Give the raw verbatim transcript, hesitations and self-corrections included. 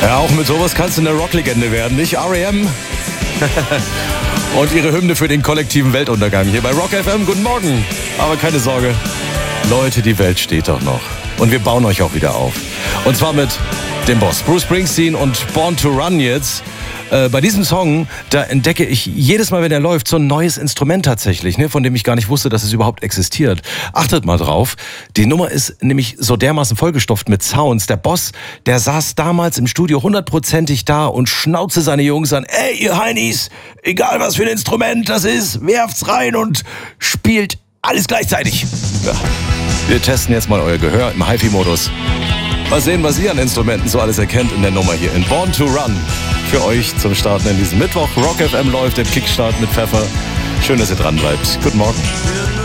Ja, auch mit sowas kannst du eine Rocklegende werden, nicht? R E M und ihre Hymne für den kollektiven Weltuntergang hier bei Rock F M. Guten Morgen. Aber keine Sorge, Leute, die Welt steht doch noch. Und wir bauen euch auch wieder auf. Und zwar mit dem Boss Bruce Springsteen und Born to Run jetzt. Äh, bei diesem Song, da entdecke ich jedes Mal, wenn er läuft, so ein neues Instrument tatsächlich, ne, von dem ich gar nicht wusste, dass es überhaupt existiert. Achtet mal drauf. Die Nummer ist nämlich so dermaßen vollgestopft mit Sounds. Der Boss, der saß damals im Studio hundertprozentig da und schnauzte seine Jungs an. Ey, ihr Heinis, egal was für ein Instrument das ist, werft's rein und spielt alles gleichzeitig. Ja. Wir testen jetzt mal euer Gehör im Hi-Fi-Modus. Mal sehen, was ihr an Instrumenten so alles erkennt in der Nummer hier in Born to Run. Für euch zum Starten in diesem Mittwoch. Rock F M läuft, der Kickstart mit Pfeffer. Schön, dass ihr dran bleibt. Guten Morgen.